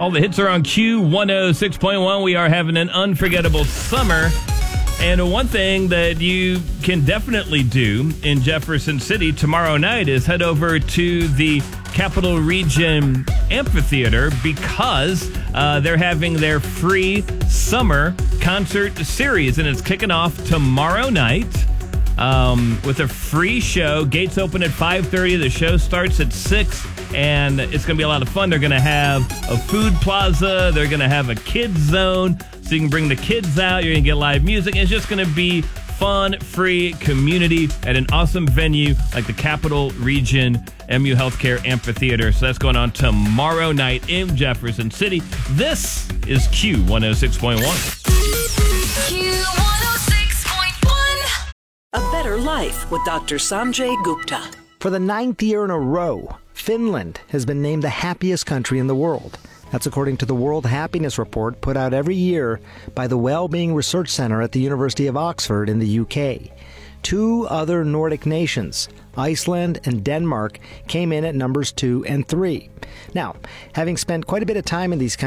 All the hits are on Q106.1. We are having an unforgettable summer. And one thing that you can definitely do in Jefferson City tomorrow night is head over to the Capital Region Amphitheater because they're having their free summer concert series. And it's kicking off tomorrow night with a free show. Gates open at 5:30. The show starts at 6. And it's going to be a lot of fun. They're going to have a food plaza. They're going to have a kids zone. So you can bring the kids out. You're going to get live music. It's just going to be fun, free community at an awesome venue like the Capital Region MU Healthcare Amphitheater. So that's going on tomorrow night in Jefferson City. This is Q106.1. Q106.1. A Better Life with Dr. Sanjay Gupta. For the 9th year in a row, Finland has been named the happiest country in the world. That's according to the World Happiness Report put out every year by the Wellbeing Research Centre at the University of Oxford in the UK. 2 other Nordic nations, Iceland and Denmark, came in at numbers 2 and 3. Now, having spent quite a bit of time in these countries,